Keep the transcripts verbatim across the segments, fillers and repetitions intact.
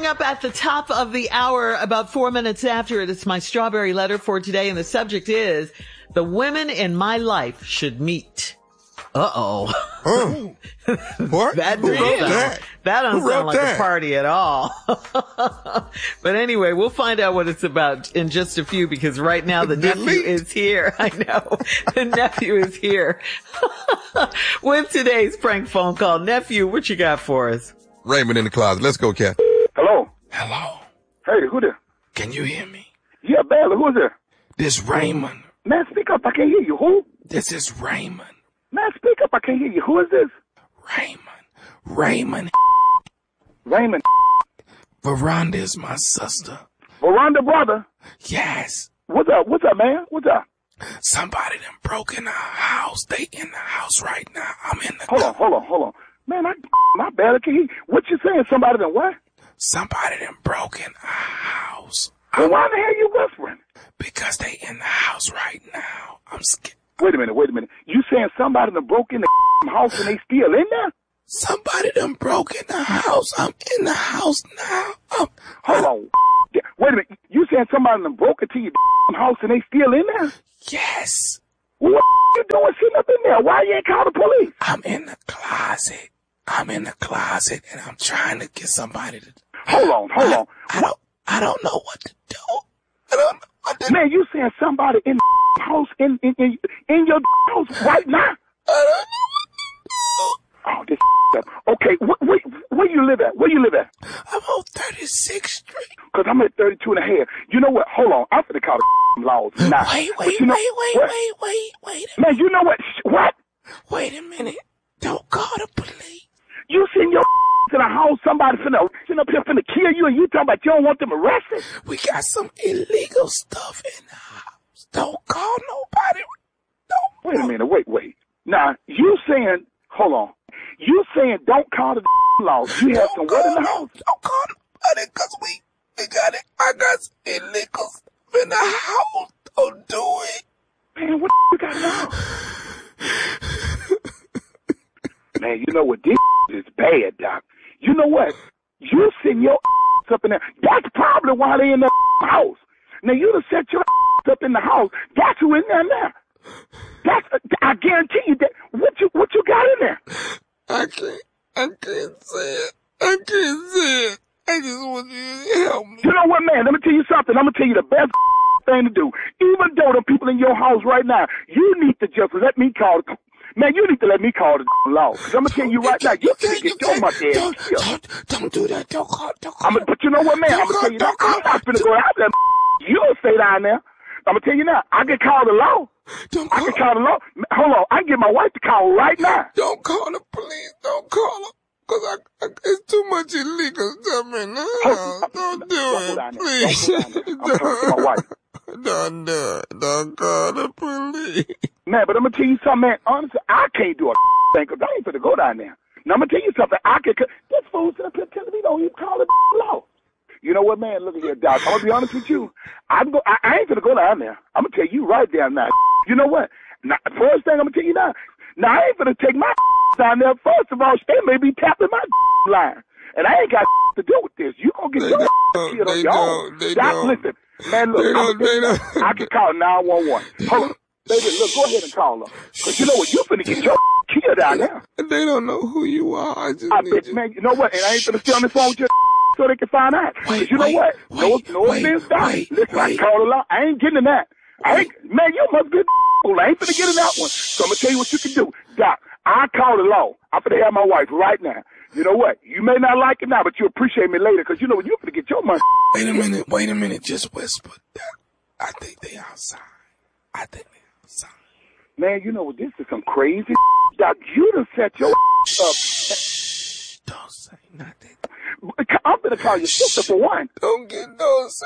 Coming up at the top of the hour, about four minutes after it, it's my strawberry letter for today, and the subject is, the women in my life should meet. Uh-oh. Oh. What? that, Who wrote that? That doesn't Who wrote sound like that? a party at all. But anyway, we'll find out what it's about in just a few, because right now the nephew Delete. is here. I know. The nephew is here. With today's prank phone call. Nephew, what you got for us? Raymond in the closet. Let's go, Cat. Hello. Hello. Hey, who there? Can you hear me? Yeah, barely. Who's there? This Raymond. Man, speak up. I can't hear you. Who? This is Raymond. Man, speak up. I can't hear you. Who is this? Raymond. Raymond. Raymond. Veranda is my sister. Veranda brother. Yes. What's up? What's up, man? What's up? Somebody done broke in our house. They in the house right now. I'm in the Hold on, hold on, hold on. Man, I, my bad. I can't hear you. What you saying? Somebody done what? Somebody done broke in our house. Well, why the hell you whispering? Because they in the house right now. I'm scared. Wait a minute, wait a minute. You saying somebody done broke in the house and they still in there? Somebody done broke in the house. I'm in the house now. I'm, Hold on. Wait a minute. You saying somebody done broke into your house and they still in there? yes. Well, what you doing sitting up in there? Why you ain't call the police? I'm in the closet. I'm in the closet and I'm trying to get somebody to. Hold on, hold I, on. I don't. I don't know what to do. I don't know what to do. Man, you saying somebody in the house in in in, in your house right now? I don't know what to do. Oh, this up. Okay, wh- wh- where you live at? Where you live at? I'm on thirty-sixth Street. Because I'm at thirty-two and a half. You know what? Hold on. I'm finna call the laws now. Wait, But wait, you know, wait, wait, what? wait, wait, wait. a- Man, you know what? Sh- What? Wait a minute. Don't call the police. You send your to the house, somebody finna sitting up here finna kill you, and you talking about you don't want them arrested? We got some illegal stuff in the house. Don't call nobody. Don't. Wait a minute. Wait, wait. Now, you saying, hold on. You saying don't call the laws. You have some what in the house? Don't call nobody because we, we got it. I got some illegal stuff in the house. Don't do it. Man, what you got now? Man, you know what? This is bad, Doc. You know what? You send your up in there. That's probably why they in the house. Now, you done set your up in the house. That's who in there now. That's, I guarantee you that. What you, what you got in there? I can't, I can't say it. I can't say it. I just want you to help me. You know what, man? Let me tell you something. I'm going to tell you the best thing to do. Even though the people in your house right now, you need to just let me call the Man, you need to let me call the law. Cause I'm gonna tell you right now, you can't get your much ass Don't, killed. don't, don't do that. Don't call. Don't call. I'm gonna, but you know what, man? I'm gonna tell you that. I'm not gonna go out there. You'll stay down there. I'm gonna tell you now. I can call the law. Don't I call. can call the law. Hold on. I can get my wife to call right now. Don't call the police. Don't call them. Cause I, I, it's too much illegal stuff in the house. Don't do Don't go it, down there. please. Don't go down there. I'm talking to my wife. Don't do it. Don't call the police. Man, but I'm gonna tell you something, man. Honestly, I can't do a thing because I ain't finna go down there. Now I'm gonna tell you something. I can. This fool's up here telling me don't even call it law. You know what, man? Look at here, Doc. I'm gonna be honest with you. I'm go. I, I ain't finna go down there. I'm gonna tell you right down now. You know what? Now, first thing I'm gonna tell you now. Now I ain't finna take my down there. First of all, they may be tapping my line, and I ain't got to do with this. You gonna get They your don't. killed on They your don't. own. They Doc, don't. listen, man. Look, They I'm don't. They don't. I can call nine one one. Hold on. Baby, look, go ahead and call her. Because you know what? You're finna get your killed down there. They don't know who you are. I just I need bet, you. man, you know what? And I ain't finna stay on this phone with you so they can find out. Wait, Because you know wait, what? wait, no, no wait, offense, Doc. wait, Listen, I wait. call her out. I ain't getting in that. I ain't, man, you must be a fool. I ain't finna get in that one. So I'm gonna tell you what you can do. Doc, I call the law. I'm finna have my wife right now. You know what? You may not like it now, but you appreciate me later because you know what? You're finna get your money. Wait a minute. Wait a minute. Just whisper. I think they outside. I think they outside. Man, you know what? This is some crazy Doc. You done set your up. Shh. Don't say nothing. I'm gonna call your sister for one. Don't get no say.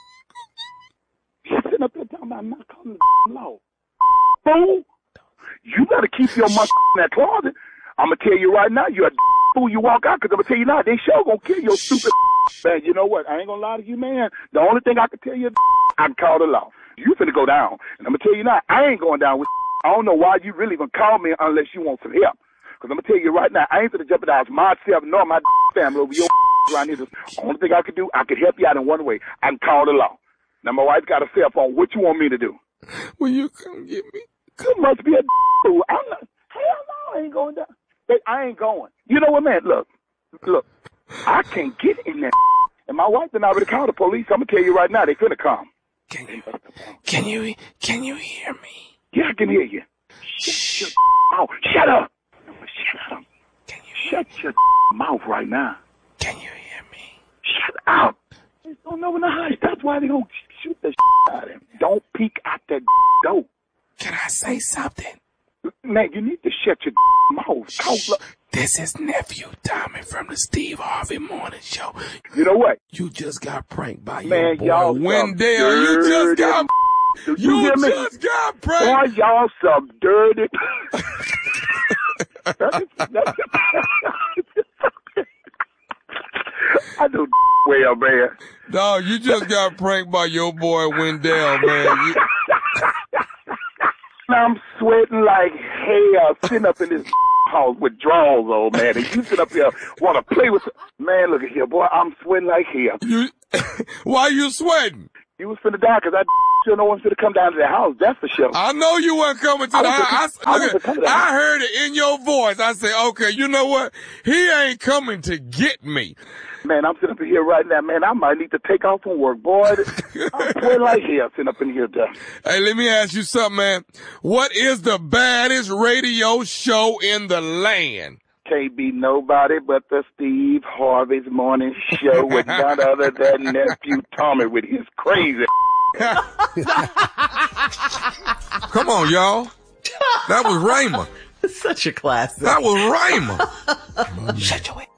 She's sitting up there talking about not calling the law. Fool, you better keep your money in that closet. I'm gonna tell you right now, you're a fool. You walk out, because I'm gonna tell you now, they sure gonna kill your stupid man. You know what? I ain't gonna lie to you, man. The only thing I can tell you, I can call the law. You finna go down, and I'm gonna tell you now, I ain't going down with. I don't know why you really even call me unless you want some help. Because I'm gonna tell you right now, I ain't finna jeopardize myself nor my family over your around here. The only thing I could do, I could help you out in one way. I can call the law. Now, my wife's got a cell phone. What you want me to do? Will you come get me? You must be a fool. I'm not. Hell no, I ain't going down. Hey, I ain't going. You know what, man? Look, look. I can't get in there. And my wife and I already called the police. I'm gonna tell you right now, they finna come. Can you, can you, can you hear me? Yeah, I can hear you. Shut your mouth. Shut up. Shut up. Can you Shut your mouth right now. Can you hear me? Shut up. They don't know in the house. That's why they don't shoot the out of him. Don't peek out that door. Can I say something? Man, you need to shut your mouth. Shh. This is Nephew Tommy from the Steve Harvey Morning Show. You know what? You just got pranked by Man, your boy y'all Wendell. You just got, you, you hear me? just got pranked. Boy, y'all some dirty. I do well, man. Dog, you just got pranked by your boy Wendell, man. You... I'm sweating like hell, sitting up in this house with drawers on, man. And you sit up here want to play with... Man, look at here, boy. I'm sweating like hell. You... Why you sweating? You was finna die because I sure no one should have come down to the house. That's for sure. I know you weren't coming to I the was house. a, I, I, look was at, I heard it in your voice. I said, okay, you know what? He ain't coming to get me. Man, I'm sitting up in here right now. Man, I might need to take off from work, boy. I'm sweating like hell sitting up in here, though. Hey, let me ask you something, man. What is the baddest radio show in the land? Can't be nobody but the Steve Harvey's Morning Show with none other than Nephew Tommy with his crazy. Come on, y'all. That was Raymond. Such a classic. That was Raymond. Shut your way.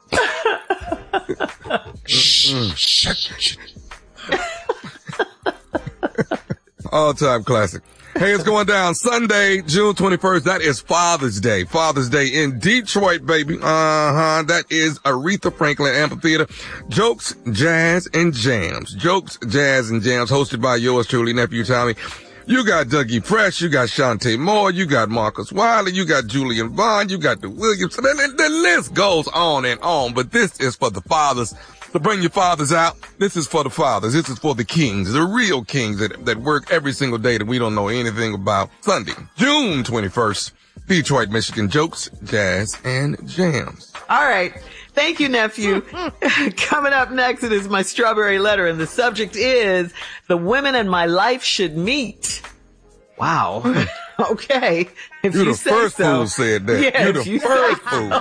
All time classic. Hey, it's going down Sunday, June twenty-first. That is Father's Day. Father's Day in Detroit, baby. Uh-huh. That is Aretha Franklin Amphitheater. Jokes, Jazz, and Jams. Jokes, Jazz, and Jams hosted by yours truly, Nephew Tommy. You got Dougie Fresh, you got Shantae Moore, you got Marcus Wiley, you got Julian Vaughn, you got the Williams. The, the list goes on and on, but this is for the fathers. So bring your fathers out. This is for the fathers. This is for the kings, the real kings that, that work every single day that we don't know anything about. Sunday, June twenty-first, Detroit, Michigan. Jokes, Jazz, and Jams. All right. Thank you, nephew. Coming up next, it is my strawberry letter, and the subject is the women in my life should meet. Wow. Okay. If You're you the say first so. fool said that. Yeah, You're the if you first say fool.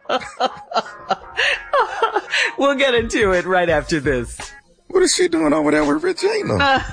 We'll get into it right after this. What is she doing over there with Regina?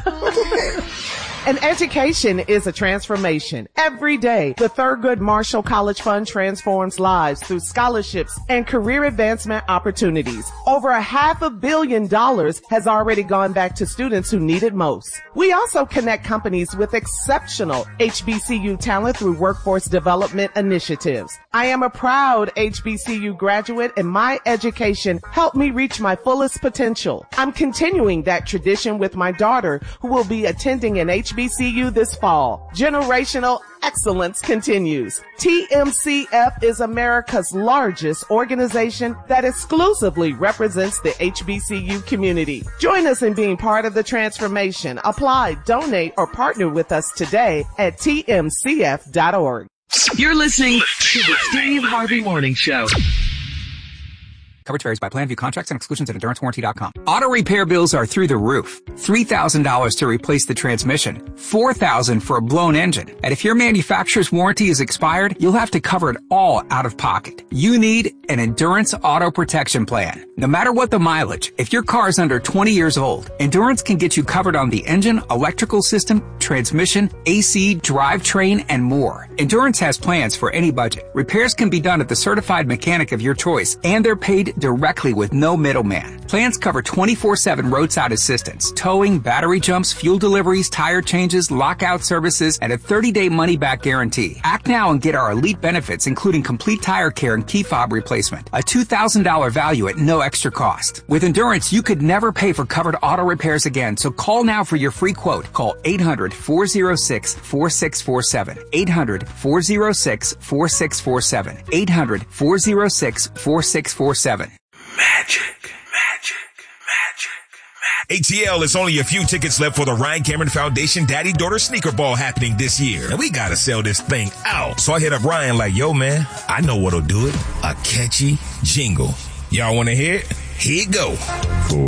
An education is a transformation. Every day, the Thurgood Marshall College Fund transforms lives through scholarships and career advancement opportunities. Over a half a billion dollars has already gone back to students who need it most. We also connect companies with exceptional H B C U talent through workforce development initiatives. I am a proud H B C U graduate, and my education helped me reach my fullest potential. I'm continuing that tradition with my daughter, who will be attending an H B C U this fall. Generational excellence continues. T M C F is America's largest organization that exclusively represents the H B C U community. Join us in being part of the transformation. Apply, donate, or partner with us today at T M C F dot org. You're listening to the Steve Harvey Morning Show. Coverage varies by plan. View contracts and exclusions at endurance warranty dot com. Auto repair bills are through the roof. three thousand dollars to replace the transmission. four thousand dollars for a blown engine. And if your manufacturer's warranty is expired, you'll have to cover it all out of pocket. You need an Endurance Auto Protection Plan. No matter what the mileage, if your car is under twenty years old, Endurance can get you covered on the engine, electrical system, transmission, A C, drivetrain, and more. Endurance has plans for any budget. Repairs can be done at the certified mechanic of your choice, and they're paid directly with no middleman. Plans cover twenty-four seven roadside assistance, towing, battery jumps, fuel deliveries, tire changes, lockout services, and a thirty-day money-back guarantee. Act now and get our elite benefits, including complete tire care and key fob replacement. A two thousand dollars value at no extra cost. With Endurance, you could never pay for covered auto repairs again, so call now for your free quote. Call eight hundred, four oh six, four six four seven. eight hundred, four oh six, four six four seven. eight hundred, four oh six, four six four seven. Magic. A T L, it's only a few tickets left for the Ryan Cameron Foundation Daddy-Daughter Sneaker Ball happening this year. And we gotta sell this thing out. So I hit up Ryan like, yo, man, I know what'll do it. A catchy jingle. Y'all wanna hear it? Here you go.